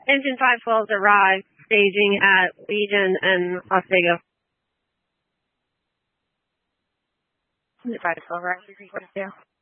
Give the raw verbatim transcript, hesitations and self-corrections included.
Engine five twelve arrived, staging at Legion and Las Vegas. Engine five twelve arrived, three forty-two.